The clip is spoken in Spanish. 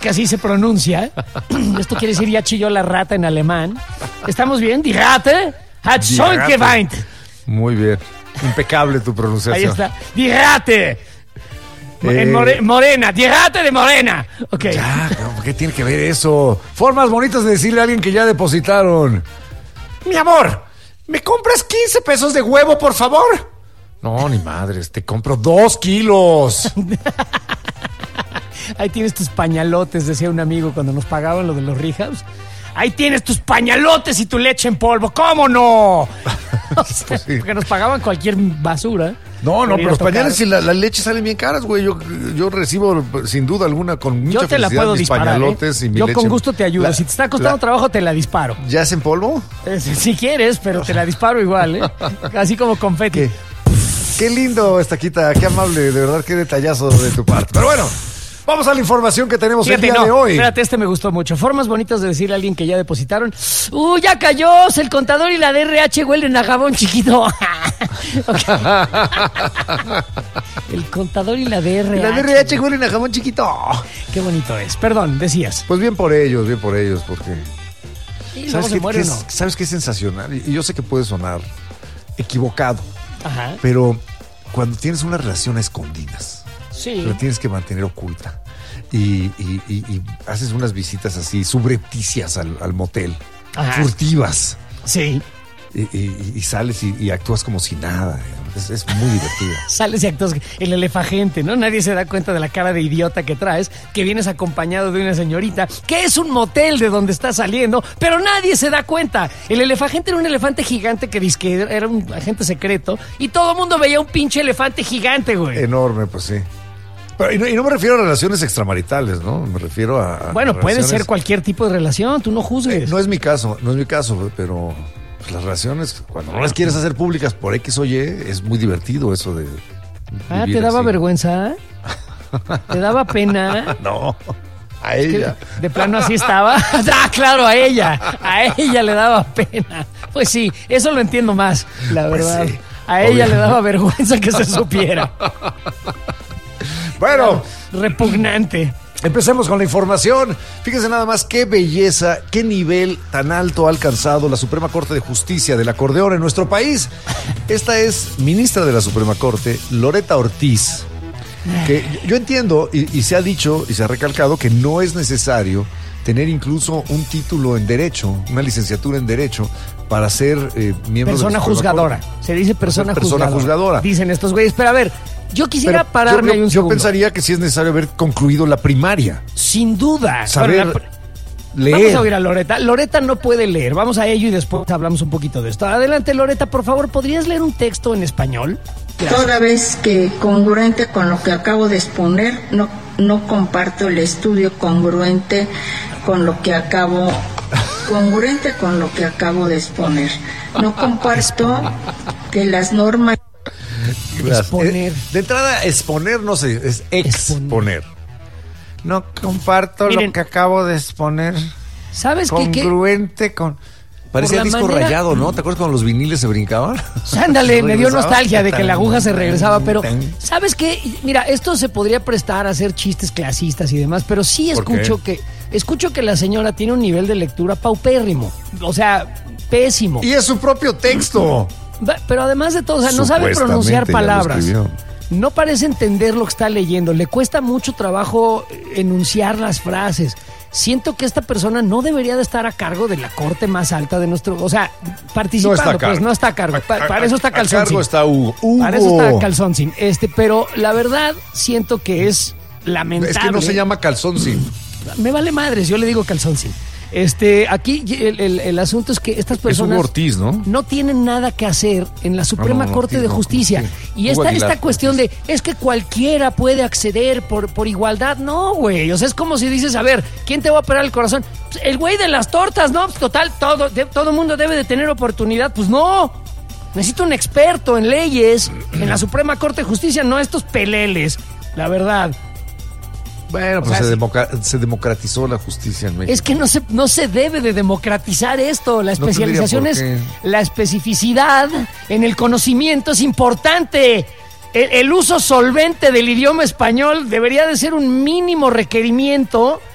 que así se pronuncia. Esto quiere decir ya chilló la rata en alemán. ¿Estamos bien? Die Ratte hat schon geweint. Muy bien. Impecable tu pronunciación. Ahí está. Die Ratte. Morena. Die Ratte de Morena. Ok. Ya, ¿qué tiene que ver eso? Formas bonitas de decirle a alguien que ya depositaron. Mi amor, ¿me compras 15 pesos de huevo, por favor? No, ni madres, te compro 2 kilos. Ahí tienes tus pañalotes, decía un amigo cuando nos pagaban lo de los rehabs. Ahí tienes tus pañalotes y tu leche en polvo. ¿Cómo no? O sea, Pues sí. porque nos pagaban cualquier basura. No, pero los tocar. pañales y la leche salen bien caras, güey. Yo recibo, sin duda alguna, con mucha Yo te la felicidad puedo mis disparar, pañalotes y mi Yo leche. con gusto te ayudo. Si te está costando trabajo, te la disparo. ¿Ya es en polvo? Si quieres, pero te la disparo igual, ¿eh? Así como confeti. Qué lindo, Estaquita, qué amable, de verdad, qué detallazo de tu parte. Pero bueno, vamos a la información que tenemos Fíjate, el día de hoy. Espérate, este me gustó mucho. Formas bonitas de decirle a alguien que ya depositaron. Ya cayó. El contador y la DRH huelen a jabón chiquito. El contador y la DRH. La DRH huelen a jamón chiquito. Qué bonito es. Perdón, decías. Pues bien por ellos, porque... Y luego se muere, ¿no? ¿Sabes qué es sensacional? Y yo sé que puede sonar equivocado, Ajá. pero cuando tienes una relación a escondidas, Sí. la tienes que mantener oculta y haces unas visitas así subrepticias al motel, Ajá. furtivas, Sí. y sales y actúas como si nada. Es muy divertido. Sales y actúas el elefagente, ¿no? Nadie se da cuenta de la cara de idiota que traes, que vienes acompañado de una señorita, que es un motel de donde estás saliendo, pero nadie se da cuenta. El elefagente era un elefante gigante que dizque era un agente secreto y todo el mundo veía un pinche elefante gigante, güey. Enorme, pues sí. Pero, y no me refiero a relaciones extramaritales, ¿no? Me refiero a Bueno, puede relaciones... ser cualquier tipo de relación, tú no juzgues. No es mi caso, pero pues, las relaciones, cuando no las quieres hacer públicas por X o Y, es muy divertido eso de vivir ¿te daba así. vergüenza? ¿Te daba pena? No, a ella. De plano así estaba. Claro, a ella le daba pena. Pues sí, eso lo entiendo más, la Pues verdad. sí, a ella le daba vergüenza que se supiera. Bueno, Repugnante. empecemos con la información. Fíjense nada más qué belleza, qué nivel tan alto ha alcanzado la Suprema Corte de Justicia del acordeón en nuestro país. Esta es ministra de la Suprema Corte, Loretta Ortiz, que yo entiendo y se ha dicho y se ha recalcado que no es necesario tener incluso un título en Derecho, una licenciatura en Derecho, para ser miembro Persona de la Suprema juzgadora. Corte. Se dice persona juzgadora. Dicen estos güeyes. Pero a ver, yo quisiera Pero pararme ahí un yo segundo. pensaría que sí es necesario haber concluido la primaria. Sin duda. Saber Bueno, leer. Vamos a oír a Loretta. Loretta no puede leer. Vamos a ello y después hablamos un poquito de esto. Adelante, Loretta, por favor, ¿podrías leer un texto en español? Gracias. Toda vez que congruente con lo que acabo de exponer, no comparto el estudio congruente con lo que acabo de exponer. No comparto que las normas Exponer. De entrada, exponer no sé, es exponer. No comparto Miren, lo que acabo de exponer. ¿Sabes qué? Congruente con... Parecía la disco manera- rayado, ¿no? ¿Te acuerdas cuando los viniles se brincaban? Ándale, me dio Regresaba. nostalgia de que la aguja se regresaba, pero Tan. ¿sabes qué? Mira, esto se podría prestar a hacer chistes clasistas y demás, pero sí ¿Por escucho que la señora tiene un nivel de lectura paupérrimo, o sea, pésimo. Y es su propio texto. Pero además de todo, o sea, no sabe pronunciar Supuestamente ya lo palabras. escribió. No parece entender lo que está leyendo, le cuesta mucho trabajo enunciar las frases. Siento que esta persona no debería de estar a cargo de la corte más alta de nuestro... O sea, participando, pues no está a cargo. Para eso está A cargo Calzoncín. está Hugo. Para eso está Calzoncín. Pero la verdad, siento que es lamentable. Es que no se llama Calzoncín. Me vale madres, yo le digo Calzoncín. Aquí el asunto es que estas personas Hugo Ortiz, ¿no? no tienen nada que hacer en la Suprema No, Corte Ortiz, de no, Justicia. sí. Y Hugo esta Aguilar, cuestión de, es que cualquiera puede acceder por igualdad. No, güey. O sea, es como si dices, a ver, ¿quién te va a operar el corazón? Pues, el güey de las tortas, ¿no? Pues, total, todo mundo debe de tener oportunidad. Pues no. Necesito un experto en leyes en la Suprema Corte de Justicia, no estos peleles. La verdad. Bueno, pues O sea, se democratizó la justicia en México. Es que no se debe de democratizar esto. La No tendría especialización por es... qué. La especificidad en el conocimiento es importante. El uso solvente del idioma español debería de ser un mínimo requerimiento